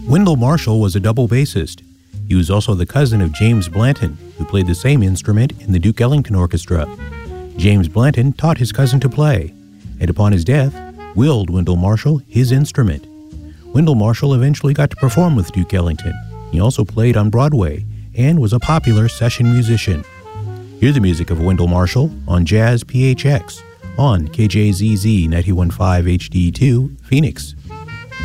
Wendell Marshall was a double bassist. He was also the cousin of James Blanton, who played the same instrument in the Duke Ellington Orchestra. James Blanton taught his cousin to play, and upon his death, willed Wendell Marshall his instrument. Wendell Marshall eventually got to perform with Duke Ellington. He also played on Broadway and was a popular session musician. Hear the music of Wendell Marshall on Jazz PHX on KJZZ 91.5 HD2, Phoenix.